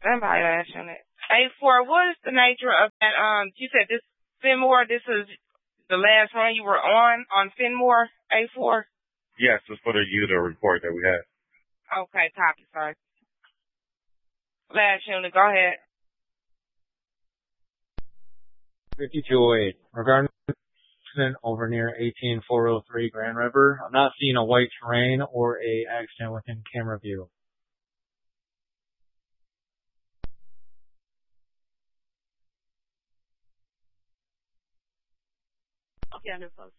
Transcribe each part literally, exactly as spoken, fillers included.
Somebody asked on it. A four, what is the nature of that? Um, you said this Finmore, this is the last run you were on, on Finmore, A four? Yes, it's for the user report that we had. Okay, copy, sorry. Last unit, go ahead. fifty-two oh eight. Regarding accident over near eighteen four oh three Grand River, I'm not seeing a white terrain or a accident within camera view. Okay, under post.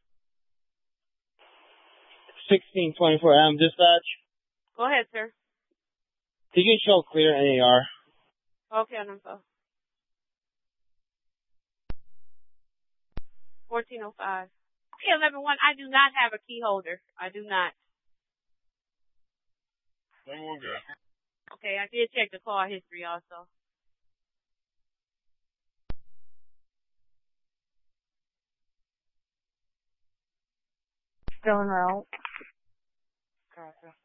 sixteen twenty-four M dispatch. Go ahead, sir. You can show clear N A R. Okay, under post. fourteen oh five. Okay, eleven one, I do not have a key holder. I do not. Okay, I did check the call history also. Still en route. Gotcha.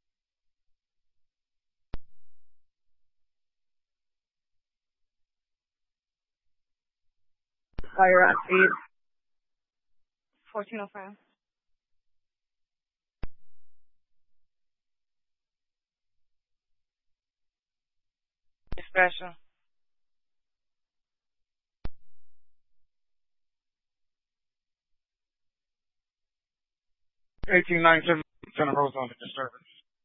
Fire on speed. fourteen oh five. Special. eighteen ninety-seven, Center Rose on the disturbance.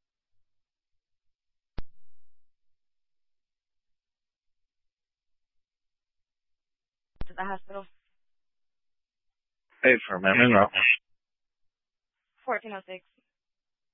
To the hospital. Hey, for a minute, no. fourteen oh six.